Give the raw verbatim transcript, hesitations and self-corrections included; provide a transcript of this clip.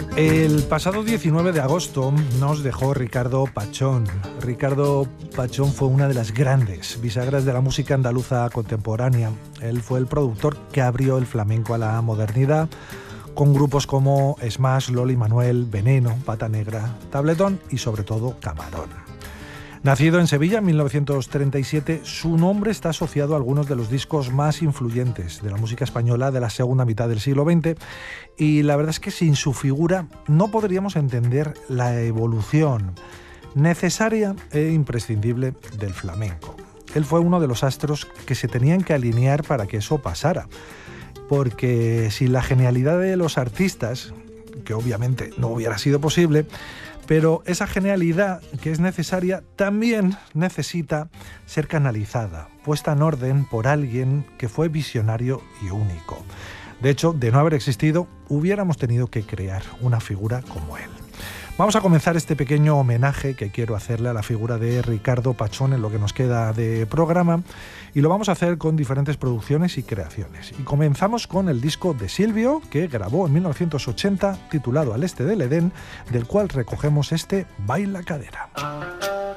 El pasado diecinueve de agosto nos dejó Ricardo Pachón. Ricardo Pachón fue una de las grandes bisagras de la música andaluza contemporánea. Él fue el productor que abrió el flamenco a la modernidad, con grupos como Smash, Loli Manuel, Veneno, Pata Negra, Tabletón y sobre todo Camarón. Nacido en Sevilla en mil novecientos treinta y siete, su nombre está asociado a algunos de los discos más influyentes de la música española de la segunda mitad del siglo veinte, y la verdad es que sin su figura no podríamos entender la evolución necesaria e imprescindible del flamenco. Él fue uno de los astros que se tenían que alinear para que eso pasara, porque sin la genialidad de los artistas, que obviamente no hubiera sido posible, pero esa genialidad que es necesaria también necesita ser canalizada, puesta en orden por alguien que fue visionario y único. De hecho, de no haber existido, hubiéramos tenido que crear una figura como él. Vamos a comenzar este pequeño homenaje que quiero hacerle a la figura de Ricardo Pachón en lo que nos queda de programa, y lo vamos a hacer con diferentes producciones y creaciones. Y comenzamos con el disco de Silvio, que grabó en mil novecientos ochenta, titulado Al este del Edén, del cual recogemos este Baila Cadera.